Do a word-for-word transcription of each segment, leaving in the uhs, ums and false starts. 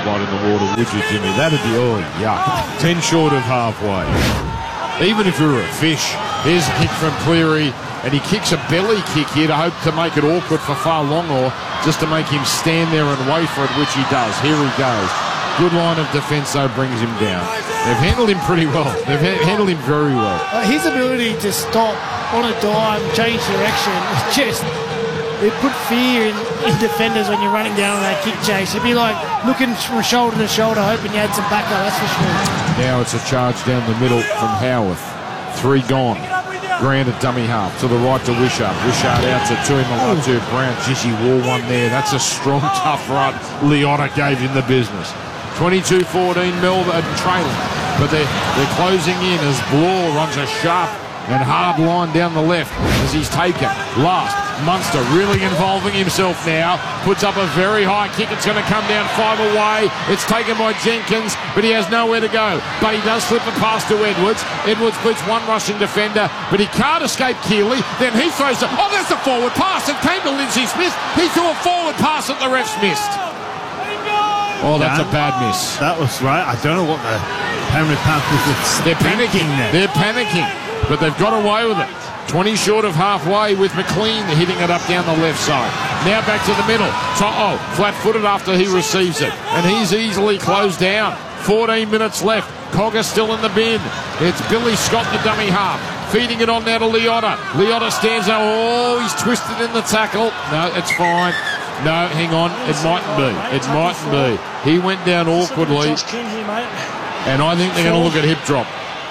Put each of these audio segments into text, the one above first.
blood in the water, would you, Jimmy? That'd be, oh, yuck. Ten short of halfway. Even if you were a fish, here's a kick from Cleary, and he kicks a belly kick here to hope to make it awkward for Fa'alogo, just to make him stand there and wait for it, which he does. Here he goes. Good line of defence, though, brings him down. They've handled him pretty well. They've ha handled him very well. Uh, his ability to stop on a dime, change direction, just, it put fear in, in defenders when you're running down on that kick chase. It'd be like looking from shoulder to shoulder, hoping you had some backup, that's for sure. Now it's a charge down the middle from Howarth. Three gone. Grant at dummy half. To the right to Wishart. Wishart out to Tuimolotu. Brown. Jizzy wore one there. That's a strong, tough run. Leota gave him the business. twenty-two fourteen Melbourne trailing. But they're, they're closing in as Bloor runs a sharp and hard line down the left as he's taken. Last. Munster really involving himself now. Puts up a very high kick. It's going to come down five away. It's taken by Jenkins, but he has nowhere to go. But he does slip a pass to Edwards. Edwards puts one rushing defender, but he can't escape Keeley. Then he throws it. Oh, there's a forward pass. It came to Lindsay Smith. He threw a forward pass that the refs missed. Oh, that's Dan, a bad miss. That was right. I don't know what the Penrith Panthers are They're panicking. There. They're panicking, but they've got away with it. twenty short of halfway with McLean hitting it up down the left side. Now back to the middle. To'o flat-footed after he receives it, and he's easily closed down. fourteen minutes left. Cogger still in the bin. It's Billy Scott, the dummy half. Feeding it on now to Leota. Leota stands out. Oh, he's twisted in the tackle. No, it's fine. No, hang on. It mightn't be. It mightn't be. He went down awkwardly. And I think they're going to look at hip drop.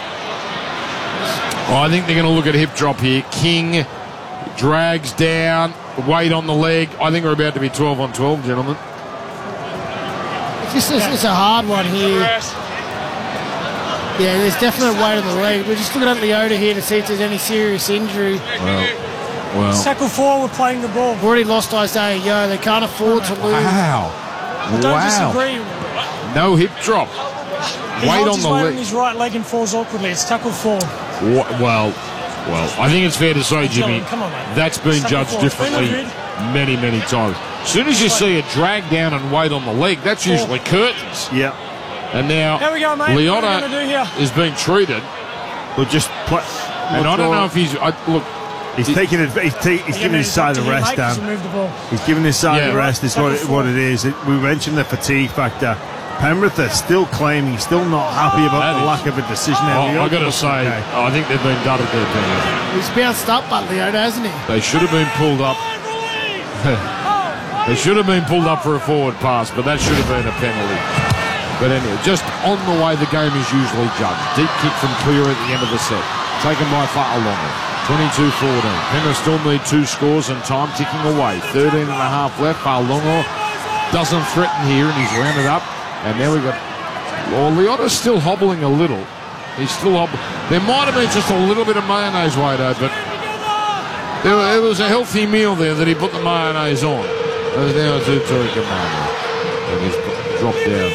I think they're going to look at hip drop here. King drags down. Weight on the leg. I think we're about to be twelve on twelve, gentlemen. It's, just, it's a hard one here. Yeah, there's definitely weight on the leg. We're just looking at Leota here to see if there's any serious injury. Well, well. Tackle forward, playing the ball. We've already lost Isaiah Yeo. They can't afford to lose. Wow. I don't wow. disagree. No hip drop. He weight holds on his the weight leg. on his right leg and falls awkwardly. It's tackle forward. Well, well, I think it's fair to say, Jimmy, Come on, mate. that's been Tackle judged forward. differently many, many times. As soon as you see a drag down and weight on the leg, that's usually curtains. Yeah. And now Here we go, mate. Leota What are we gonna do here? is being treated. We'll just play. And I don't know if he's... I, look, He's taking it. He's, ta he's giving his side a rest down. He's giving his side Yeah. a rest. Is what it, what it is. It, we mentioned the fatigue factor. Penrith are still claiming, still not happy about That the is- lack of a decision. I, I got to say, Okay. I think they've been dudded there, penalty. He's bounced up, but Leota, hasn't he? They should have been pulled up. They should have been pulled up for a forward pass, but that should have been a penalty. But anyway, just on the way the game is usually judged. Deep kick from Clear at the end of the set. Taken by Fa'alogo. twenty-two fourteen. Penrith still need two scores and time ticking away. thirteen and a half left. Fa'alogo doesn't threaten here, and he's rounded up. And now we've got... Well, Leota's still hobbling a little. He's still hobbling. There might have been just a little bit of mayonnaise, Wado, but there, it was a healthy meal there that he put the mayonnaise on. There's now a two-toy commander. And he's dropped down.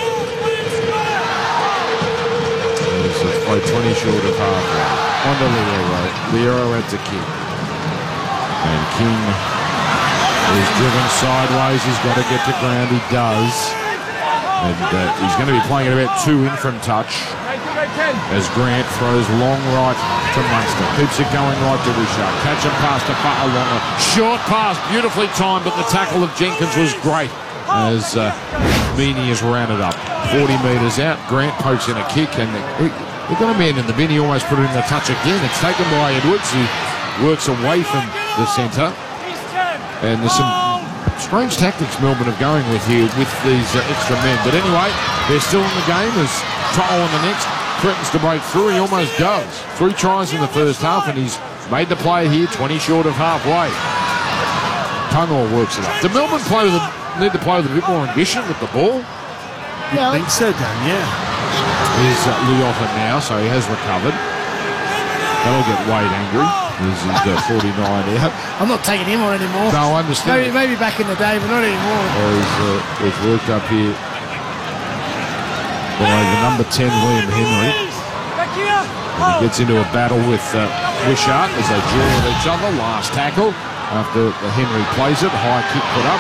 It's played twenty short of halfway. On to Liero. Liero had to kick. And King is driven sideways. He's got to get to ground. He does. And uh, he's going to be playing at about two in from touch as Grant throws long right to Munster. Keeps it going right to Wishart. Catch and pass to Fa'alogo. Short pass, beautifully timed, but the tackle of Jenkins was great as uh, Meany is rounded up. forty metres out. Grant pokes in a kick, and they, they've got a man in the bin. He almost put it in the touch again. It's taken by Edwards, who works away from the centre. And there's some strange tactics Melbourne are going with here with these uh, extra men. But anyway, they're still in the game as To'o on the next threatens to break through. He almost does. Three tries in the first half, and he's made the play here, twenty short of halfway. Tunor works it up. Do Melbourne play with a, need to play with a bit more ambition with the ball? I think so, Dan, yeah. Here's uh, Leota now, so he has recovered. That'll get Wade angry. He's uh, forty-nine out. I'm not taking him on anymore. No, I understand. Maybe, maybe back in the day, but not anymore. Well, he's, uh, he's worked up here by the number ten, Liam Henry. And he gets into a battle with uh, Wishart as they draw at each other. Last tackle after Henry plays it. High kick put up.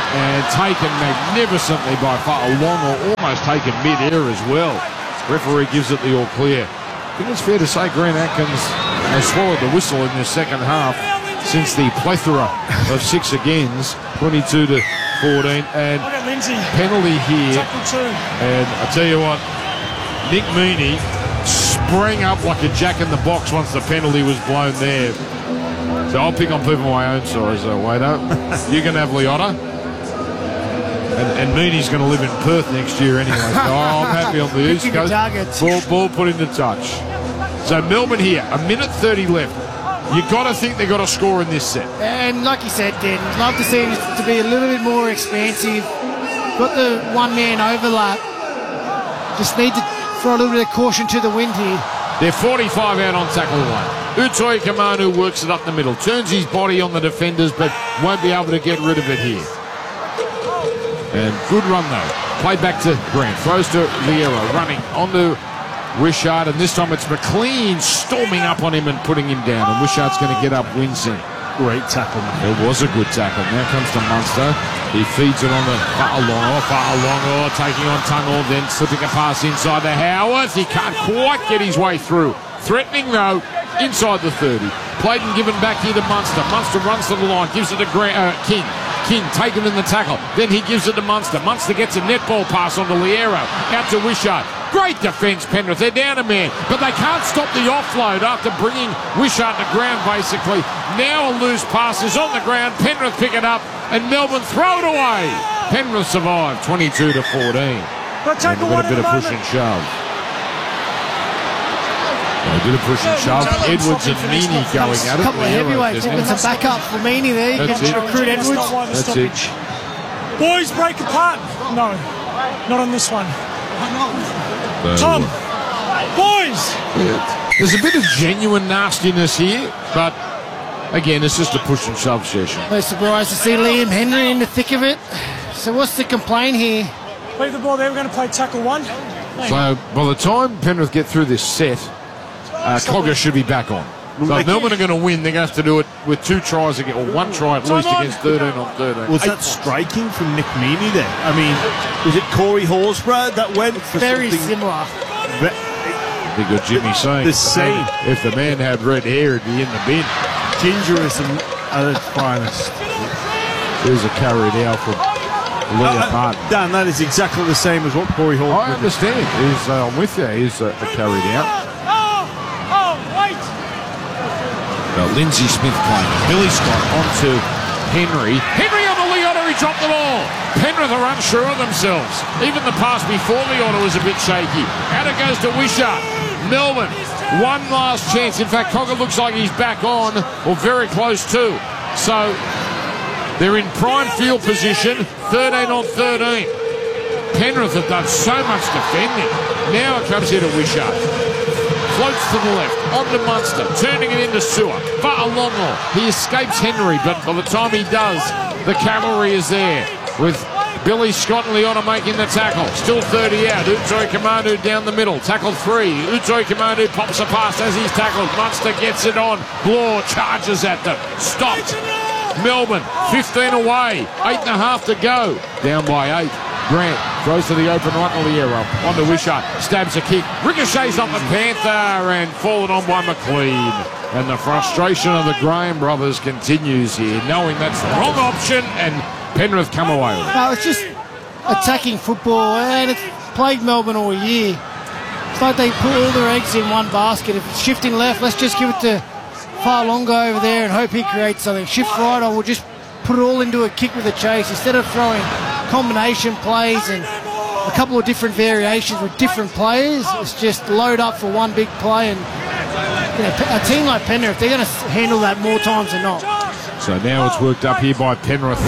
and taken magnificently by Fa'alongo, almost taken mid-air as well. Referee gives it the all clear. I think it's fair to say Grant Atkins has swallowed the whistle in this second half since the plethora of six agains, twenty-two to fourteen, and Look at Lindsay. penalty here. Tackle two. And I tell you what, Nick Meaney sprang up like a jack in the box once the penalty was blown there. So I'll pick on people my own size, though, Wado. You can have Liotta. And, and Meaney's going to live in Perth next year anyway. So I'm happy on the East Picking the Coast. targets. Ball, ball put into touch. So Melbourne here, a minute thirty left. You got to think they've got to score in this set. And like you said, Dan, love to see it to be a little bit more expansive. Got the one-man overlap. Just need to throw a little bit of caution to the wind here. They're forty-five out on tackle one. Utoi Kamanu works it up the middle, turns his body on the defenders, but won't be able to get rid of it here. And good run though. Play back to Grant. Throws to Liero, running onto Wishart, and this time it's McLean storming up on him and putting him down. And Wishart's going to get up, wincing. Great tackle, man. It was a good tackle. Now comes to Munster. He feeds it on to Fa'alongo. Fa'alongo taking on Tungle, then slipping a pass inside the Howarth. He can't quite get his way through. Threatening though, inside the thirty. Played and given back here to Munster. Munster runs to the line, gives it to Gra- uh, King. King taken in the tackle. Then he gives it to Munster. Munster gets a netball pass on to Liero. Out to Wishart. Great defence, Penrith. They're down a man, but they can't stop the offload after bringing Wishart to ground, basically. Now a loose pass is on the ground. Penrith pick it up, and Melbourne throw it away. Penrith survive, twenty-two to fourteen. But And tackle a one bit at of the push and moment. shove. A bit of push and shove. Edwards and Meaney going at A it. couple of heavyweights. It's a backup for Meaney there. You That's can it. recruit That's Edwards. not why the That's stoppage. it. Boys, break apart. No, not on this one. So, Tom, boys. There's a bit of genuine nastiness here, but again, it's just a push and shove session. No surprise to see Liam Henry in the thick of it. So what's the complaint here? Leave the ball there. We're going to play tackle one. So by the time Penrith get through this set, uh, Cogger should be back on. So if Melbourne are going to win, they're going to have to do it with two tries again, or one try at least against thirteen on thirteen. Was Eight that points. striking from Nick Meaney there? I mean, was it Corey Horsburgh that went for Very something similar. ve- I think what Jimmy's saying. The same. If the man had red hair, it'd be in the bin. gingerism at its finest? There's a carry now from Liam Uh, Martin. Dan, that is exactly the same as what Corey Hall I understand. He's, uh, I'm with you. He's uh, carried out. Oh, oh, wait. Uh, Lindsay Smith playing. Billy Scott onto Henry. Henry on the Liotta, he dropped the ball. Penrith are unsure of themselves. Even the pass before Liotta was a bit shaky. Out it goes to Wishart. Melbourne, one last chance. In fact, Cogger looks like he's back on, or very close to. So they're in prime field position, thirteen on thirteen. Penrith have done so much defending. Now it comes here to Wishart. Floats to the left, onto Munster, turning it into Sewer. Fa'alongo, he escapes Henry, but by the time he does, the cavalry is there with Billy Scott and Liotta making the tackle. Still thirty out. Utoi Kamanu down the middle. Tackle three. Utoi Kamanu pops a pass as he's tackled. Munster gets it on. Blore charges at them. Stopped. Melbourne, fifteen away. Eight and a half to go. Down by eight. Grant throws to the open right to Liero. On to Wishart. Stabs a kick. Ricochets off the Panther and fallen on by McLean. And the frustration of the Graham brothers continues here, knowing that's the wrong option, and Penrith come away with it. No, it's just attacking football, and it's plagued Melbourne all year. It's like they put all their eggs in one basket. If it's shifting left, let's just give it to Fa'alongo over there and hope he creates something. Shift right, I will just put it all into a kick with a chase instead of throwing combination plays and a couple of different variations with different players. It's just load up for one big play, and you know, a team like Penrith, they're going to handle that more times than not. So now it's worked up here by Penrith.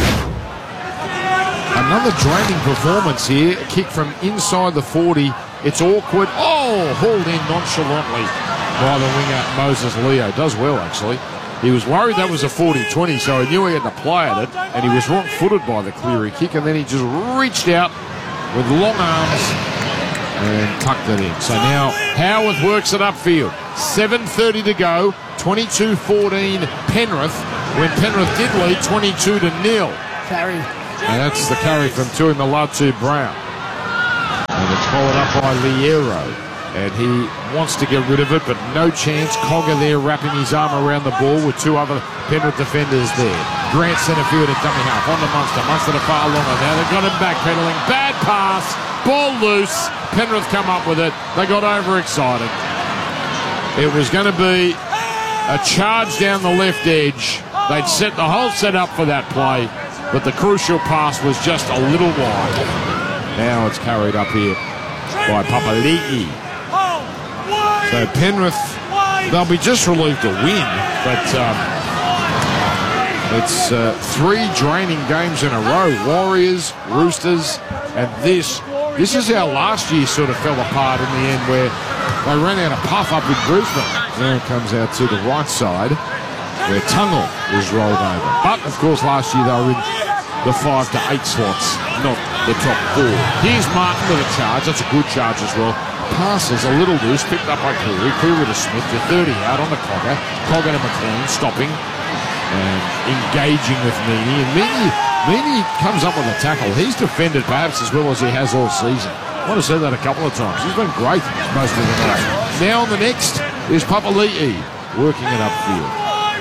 Another draining performance here. A kick from inside the forty. It's awkward. Oh, hauled in nonchalantly by the winger Moses Leo. Does well, actually. He was worried that was a forty twenty, so he knew he had to play at it, and he was wrong-footed by the Cleary kick, and then he just reached out with long arms and tucked it in. So now Howarth works it upfield. seven thirty to go. twenty-two fourteen Penrith, when Penrith did lead twenty-two to nil. Barry. And that's the carry from Tui Malatu Brown. And it's followed up by Liero. And he wants to get rid of it, but no chance. Cogger there wrapping his arm around the ball with two other Penrith defenders there. Grant centre field at dummy half. On to Munster. Munster to far longer. Now they've got him backpedaling. Bad pass. Ball loose. Penrith come up with it. They got overexcited. It was going to be a charge down the left edge. They'd set the whole set up for that play, but the crucial pass was just a little wide. Now it's carried up here by Papali'i. So Penrith, they'll be just relieved to win, but um, it's uh, three draining games in a row. Warriors, Roosters, and this. This is how last year sort of fell apart in the end, where they ran out of puff up in Brisbane. Now it comes out to the right side, where Tungle is rolled over. But, of course, last year they were in the five to eight slots, not the top four. Here's Martin with a charge. That's a good charge as well. Passes a little loose, picked up by Cleary. Cleary to Smith, to thirty out on the Cogger. Cogger to McLean, stopping and engaging with Meaney. And Meaney, Meaney comes up with a tackle. He's defended perhaps as well as he has all season. I want to say that a couple of times. He's been great most of the night. Now on the next is Papali'i working it upfield.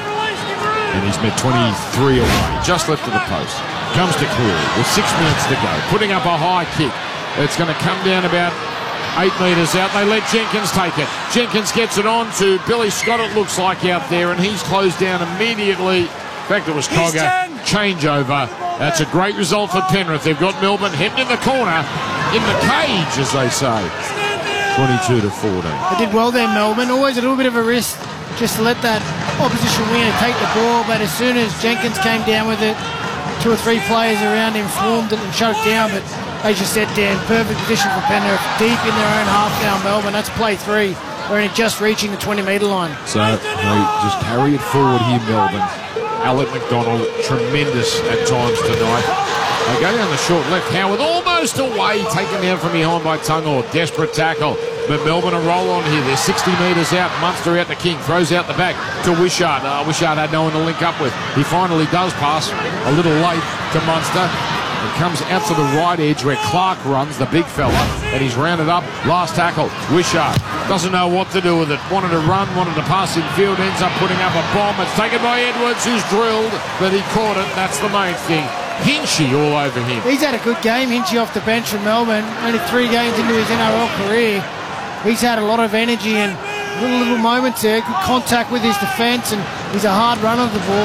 And he's met twenty-three away, just left of the post. Comes to Cleary with six minutes to go, putting up a high kick. It's going to come down about eight metres out. They let Jenkins take it. Jenkins gets it on to Billy Scott, it looks like, out there, and he's closed down immediately. In fact, it was Cogger. Changeover. That's a great result for Penrith. They've got Melbourne hemmed in the corner, in the cage, as they say. twenty-two to fourteen. They did well there, Melbourne. Always a little bit of a risk just to let that opposition winger take the ball, but as soon as Jenkins came down with it, two or three players around him formed it and shut it down, but as you said, Dan, perfect position for Penrith, deep in their own half now, Melbourne. That's play three. We're only just reaching the twenty metre line. So they just carry it forward here, Melbourne. Alec McDonald, tremendous at times tonight. They go down the short left. Howard almost away, taken down from behind by Tungle. Desperate tackle. But Melbourne a roll on here. They're sixty metres out. Munster out to King. Throws out the back to Wishart. Uh, Wishart had no one to link up with. He finally does pass a little late to Munster. It comes out to the right edge where Clark runs, the big fella, and he's rounded up. Last tackle, Wishart doesn't know what to do with it. Wanted to run, wanted to pass in field, ends up putting up a bomb. It's taken by Edwards, who's drilled, but he caught it. That's the main thing. Hinchy all over him. He's had a good game, Hinchy off the bench from Melbourne. Only three games into his N R L career. He's had a lot of energy and little, little moments there. Good contact with his defence, and he's a hard runner of the ball.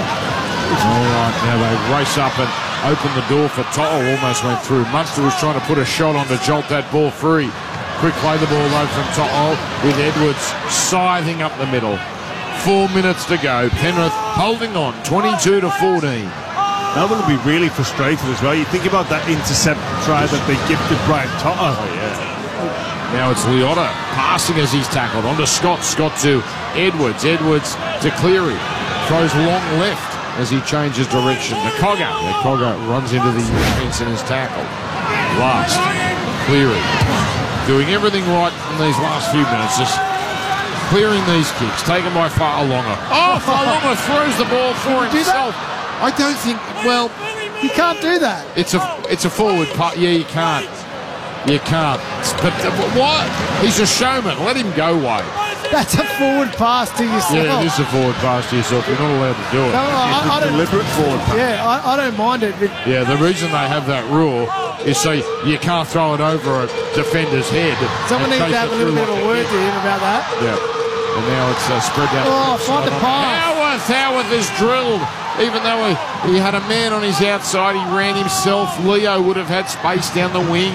All right, now they race up and open the door for To'o. Almost went through. Munster was trying to put a shot on to jolt that ball free. Quick play the ball though from To'o with Edwards scything up the middle. Four minutes to go. Penrith holding on, twenty-two to fourteen. Melbourne will be really frustrated as well. You think about that intercept try that they gifted Brian To'o. Oh, yeah. Now it's Liotta passing as he's tackled. On to Scott. Scott to Edwards. Edwards to Cleary. Throws long left as he changes direction. The Cogger. The Cogger runs into the fence and is tackled. Last. Cleary. Doing everything right in these last few minutes. Just clearing these kicks. Taken by Fa'alonga. Oh, Fa'alonga throws the ball for himself. I don't think, well... You can't do that. It's a, it's a forward putt. Yeah, you can't. You can't. But uh, what? He's a showman. Let him go, Wade. That's a forward pass to yourself. Yeah, it is a forward pass to yourself. You're not allowed to do it. No, I, I don't, deliberate forward pass. Yeah, I, I don't mind it. But yeah, the reason they have that rule is so you can't throw it over a defender's head. Someone needs to have a little bit of a word to him about that. Yeah. And now it's uh, spread down. Oh, find the pass. Howarth, Howarth is drilled. Even though he, he had a man on his outside, he ran himself. Leo would have had space down the wing.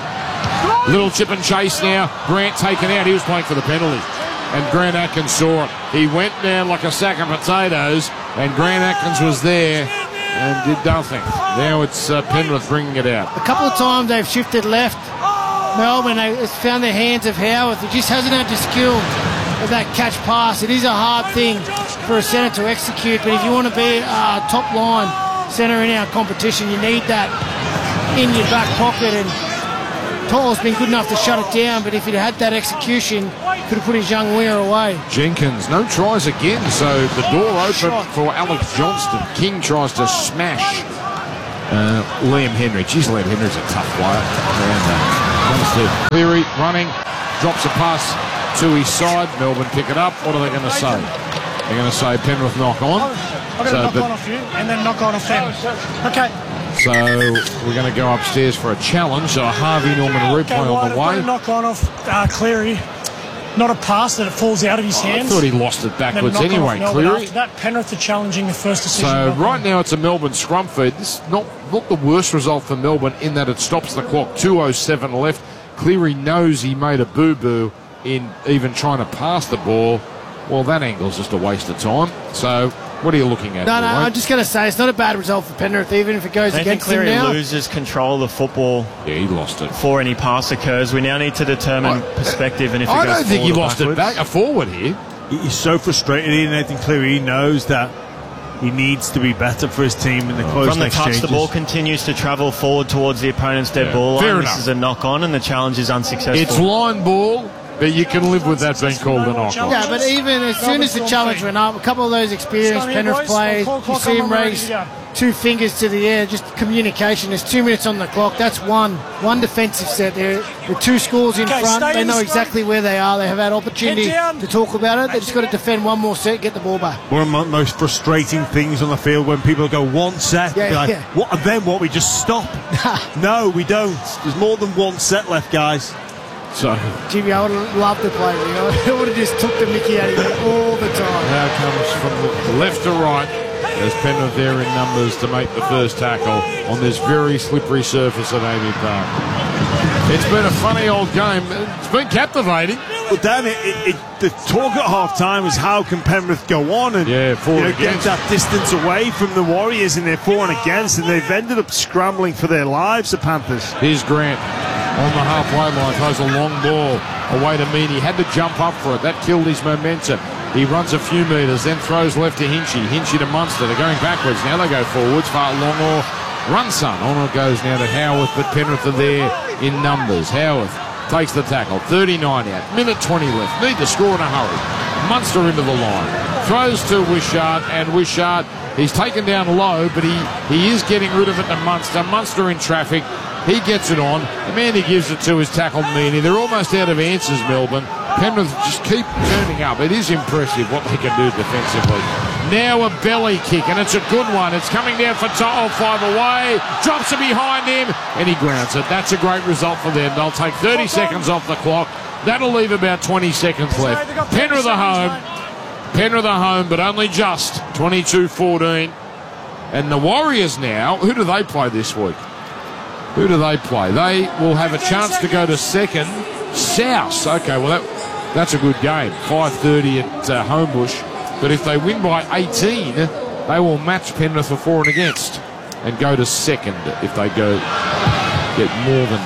Little chip and chase now. Grant taken out. He was playing for the penalty. And Grant Atkins saw it. He went down like a sack of potatoes, and Grant Atkins was there and did nothing. Now it's uh, Penrith bringing it out. A couple of times they've shifted left. Melbourne, they found the hands of Howarth. He just hasn't had the skill of that catch pass. It is a hard thing for a centre to execute, but if you want to be a uh, top line centre in our competition, you need that in your back pocket, and To'o's been good enough to shut it down, but if he'd had that execution, could have put his young winger away. Jenkins, no tries again, so the door open for Alex Johnston. King tries to smash Uh, Liam Henry. Geez, Liam Henry's a tough player. And uh, comes to Cleary running, drops a pass to his side. Melbourne pick it up. What are they going to say? They're going to say Penrith knock on. I'm going to So, knock but- on off you and then knock on off them. Okay. So we're going to go upstairs for a challenge. So a Harvey Norman Okay, replay right, on the I've got way. to knock on off uh, Cleary. Not a pass that it falls out of his I hands. thought he lost it And then backwards knock on off anyway, Melbourne Cleary. after that, Penrith are challenging the first decision. So knock right on. now it's a Melbourne scrum feed. This is not, not the worst result for Melbourne in that it stops the clock. two oh seven left. Cleary knows he made a boo-boo in even trying to pass the ball. Well, that angle's just a waste of time. So what are you looking at? No, no, Roy? I'm just going to say it's not a bad result for Penrith, even if it goes Nathan against them Cleary now. loses control of the football Yeah, he lost it. before any pass occurs. We now need to determine I- perspective and if it I goes don't think he forward or lost it backwards. back. A forward here. He's so frustrated. He, Nathan Cleary, he knows that he needs to be better for his team in the close From the touch, exchanges. the ball continues to travel forward towards the opponent's dead Yeah, ball fair line. This enough. is a knock on, and the challenge is unsuccessful. It's line ball, but you can live with that being called a knock on. Yeah, but even as soon as the challenge went up, a couple of those experienced Stand here, Penrith boys. players, Call, you call, see call, him I'm ready raise to go. two fingers to the air, just communication. There's two minutes on the clock. That's one. One defensive set there. With two scores in Okay, front, stay they in know the exactly where they are. They have had opportunity Head down. to talk about it. They just got to defend one more set, get the ball back. One of the most frustrating things on the field when people go one set. Yeah, be like, yeah. what? And then what? We just stop? No, we don't. There's more than one set left, guys. So Jimmy, I would have loved to play with you. I would have just took the mickey out of you all the time. now comes from the left to right. There's Penrith there in numbers to make the first tackle on this very slippery surface at Amy Park. It's been a funny old game. It's been captivating. But then it, it, it, the talk at half time was how can Penrith go on and Yeah, for you and know, get against. that distance away from the Warriors in their for and against, and they've ended up scrambling for their lives, the Panthers. Here's Grant on the halfway line, throws a long ball away to Meany. He had to jump up for it. That killed his momentum. He runs a few metres, then throws left to Hinchy. Hinchy to Munster. They're going backwards. Now they go forwards. Far long or run son. On it goes now to Howarth, but Penrith are there in numbers. Howarth takes the tackle. thirty-nine out. Minute twenty left. Need to score in a hurry. Munster into the line. Throws to Wishart, and Wishart, he's taken down low, but he, he is getting rid of it to Munster. Munster in traffic. He gets it on. The man he gives it to is tackled Meany. They're almost out of answers, Melbourne. Penrith just keep turning up. It is impressive what they can do defensively. Now a belly kick, and it's a good one. It's coming down for Tile, five away. Drops it behind him, and he grounds it. That's a great result for them. They'll take thirty seconds off the clock. That'll leave about twenty seconds left. Penrith are home. Penrith are home, but only just. twenty-two fourteen. And the Warriors now, who do they play this week? Who do they play? They will have a chance to go to second. South. Okay, well, that, that's a good game. five thirty at uh, Homebush. But if they win by eighteen, they will match Penrith for for and against and go to second if they go get more than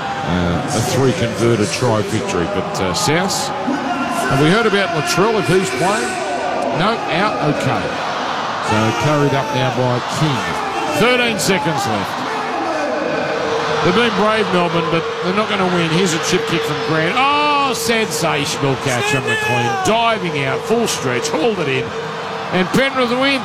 uh, a three converted try victory. But uh, South, have we heard about Latrell if he's playing? No, out. Okay. So carried up now by King. thirteen seconds left. They've been brave, Melbourne, but they're not going to win. Here's a chip kick from Grant. Oh, sensational catch from McLean. Diving out, full stretch, hauled it in. And Penrith win.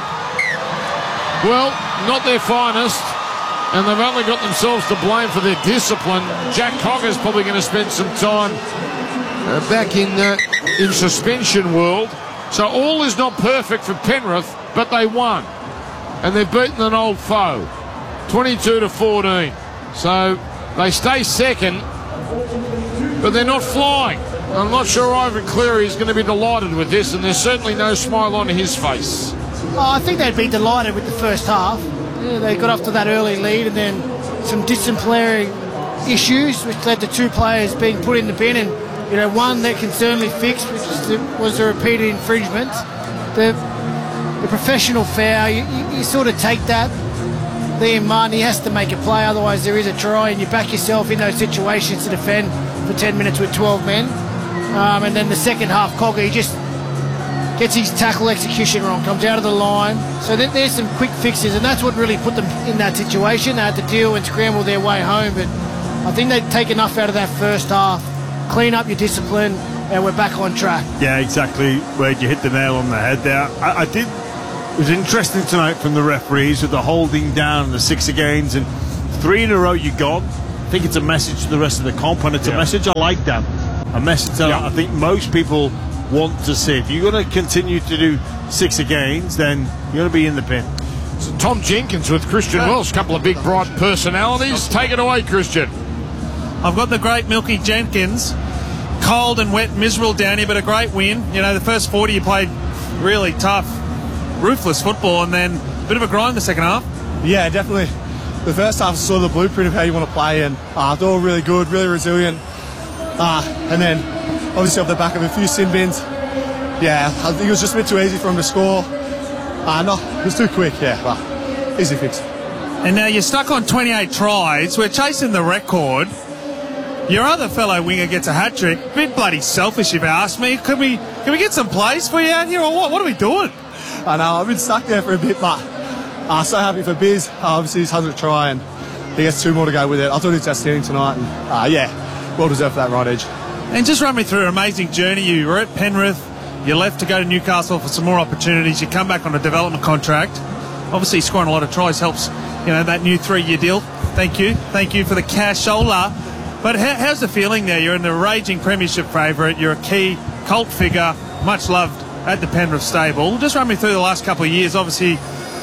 Well, not their finest. And they've only got themselves to blame for their discipline. Jack Cogger's probably going to spend some time uh, back in, uh, in suspension world. So all is not perfect for Penrith, but they won. And they've beaten an old foe. twenty-two to fourteen. So they stay second, but they're not flying. I'm not sure Ivan Cleary is going to be delighted with this, and there's certainly no smile on his face. Oh, I think they'd be delighted with the first half. Yeah, they got off to that early lead, and then some disciplinary issues, which led to two players being put in the bin, and you know one that can certainly fix, which is the, was a repeated infringement. The the professional foul, you, you, you sort of take that. Liam Martin, he has to make a play, otherwise there is a try, and you back yourself in those situations to defend for ten minutes with twelve men. Um, and then the second half, Cogger, he just gets his tackle execution wrong, comes out of the line. So then there's some quick fixes, and that's what really put them in that situation. They had to deal and scramble their way home, but I think they take enough out of that first half, clean up your discipline, and we're back on track. Yeah, exactly. Where you hit the nail on the head there. I, I did It was interesting tonight from the referees with the holding down and the six agains, and three in a row you got. I think it's a message to the rest of the comp, and it's yeah. a message I like that. A message that yeah. I think most people want to see. If you're going to continue to do six agains, then you're going to be in the pin. So Tom Jenkins with Christian yeah. Welsh, a couple of big bright personalities. Take it away, Christian. I've got the great Milky Jenkins. Cold and wet, miserable down here, but a great win. You know, the first forty you played really tough, ruthless football, and then a bit of a grind in the second half. Yeah, definitely. The first half saw the blueprint of how you want to play, and uh, they're all really good, really resilient. Uh, and then, obviously, off the back of a few sin bins, yeah, I think it was just a bit too easy for them to score. Uh, no, it was too quick, yeah, well, easy fix. And now you're stuck on twenty-eight tries. We're chasing the record. Your other fellow winger gets a hat-trick. A bit bloody selfish, if you ask me. Can we, can we get some plays for you out here, or what? What are we doing? I know, I've been stuck there for a bit, but uh, so happy for Biz. Uh, obviously, he's hundredth try, and he gets two more to go with it. I thought he was outstanding tonight, and uh, yeah, well deserved for that right edge. And just run me through an amazing journey. You were at Penrith, you left to go to Newcastle for some more opportunities, you come back on a development contract. Obviously, scoring a lot of tries helps, you know, that new three-year deal. Thank you. Thank you for the cashola. But how, how's the feeling there? You're in the raging premiership favourite, you're a key cult figure, much loved at the Penrith stable. Just run me through the last couple of years. Obviously,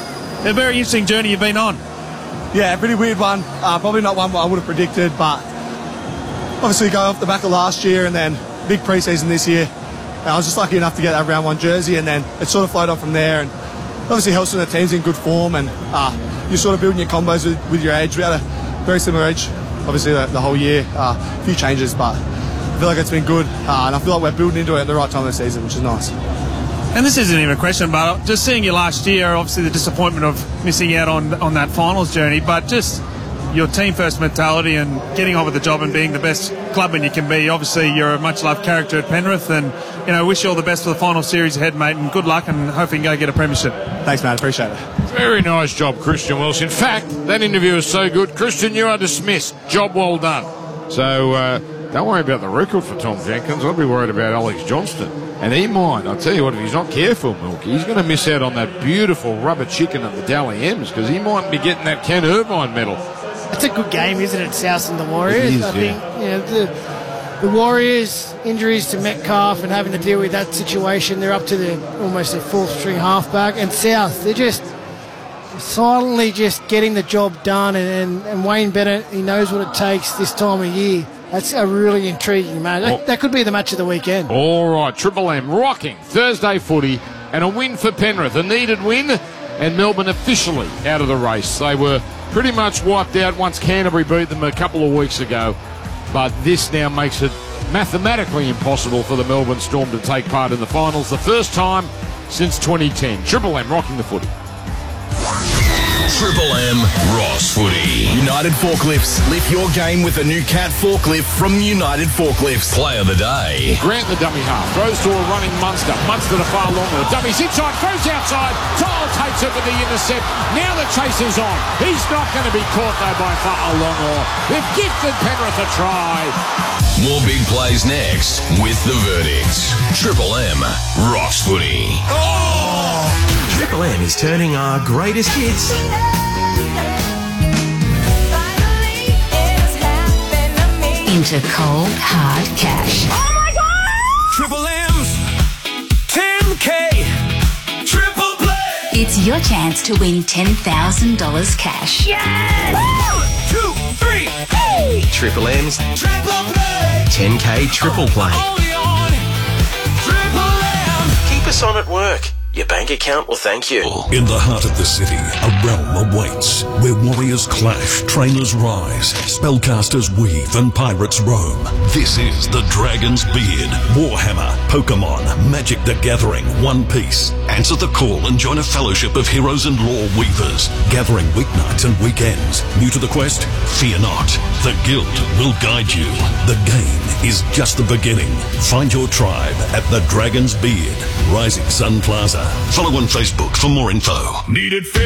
a very interesting journey you've been on. Yeah, pretty weird one. Uh, probably not one I would have predicted, but obviously go off the back of last year and then big pre-season this year. And I was just lucky enough to get that round one jersey, and then it sort of flowed on from there. And obviously helps when the team's in good form, and uh, you're sort of building your combos with, with your age. We had a very similar age, obviously, the, the whole year. Uh, a few changes, but I feel like it's been good. Uh, and I feel like we're building into it at the right time of the season, which is nice. And this isn't even a question, but just seeing you last year, obviously the disappointment of missing out on on that finals journey, but just your team-first mentality and getting on with the job and being the best clubman you can be. Obviously, you're a much-loved character at Penrith, and, you know, wish you all the best for the final series ahead, mate, and good luck, and hopefully you can go get a premiership. Thanks, mate. Appreciate it. Very nice job, Christian Welsh. In fact, that interview was so good. Christian, you are dismissed. Job well done. So, uh, don't worry about the record for Tom Jenkins. I'll be worried about Alex Johnston. And he might, I'll tell you what, if he's not careful, Milky, he's going to miss out on that beautiful rubber chicken at the Dally M's, because he might be getting that Ken Irvine medal. It's a good game, isn't it, South and the Warriors? Is, I yeah. think you know, the, the Warriors, injuries to Metcalf and having to deal with that situation, they're up to the almost their fourth string halfback. And South, they're just silently just getting the job done. And, and, and Wayne Bennett, he knows what it takes this time of year. That's a really intriguing match. That, that could be the match of the weekend. All right, Triple M rocking Thursday footy, and a win for Penrith, a needed win, and Melbourne officially out of the race. They were pretty much wiped out once Canterbury beat them a couple of weeks ago, but this now makes it mathematically impossible for the Melbourne Storm to take part in the finals, the first time since twenty ten. Triple M rocking the footy. Triple M Ross Footy. United Forklifts. Lift your game with a new Cat forklift from United Forklifts. Play of the day. Grant the dummy half. Throws to a running Munster. Munster to far longer. Dummy's inside. Throws outside. Tyle takes it with the intercept. Now the chase is on. He's not going to be caught though by Fa'alongo. They've gifted Penrith a try. More big plays next with the verdicts. Triple M Ross Footy. Oh! Triple M is turning our greatest hits into cold, hard cash. Oh my God! Triple M's ten K Triple Play. It's your chance to win ten thousand dollars cash. Yes! One, two, three, hey! Triple M's Triple Play. ten K Triple Play. Only on Triple M. Keep us on at work. Your bank account will thank you. In the heart of the city, a realm awaits, where warriors clash, trainers rise, spellcasters weave, and pirates roam. This is the Dragon's Beard, Warhammer, Pokemon, Magic the Gathering, One Piece. Answer the call and join a fellowship of heroes and lore weavers, gathering weeknights and weekends. New to the quest? Fear not. The Guild will guide you. The game is just the beginning. Find your tribe at the Dragon's Beard, Rising Sun Plaza. Follow on Facebook for more info. Needed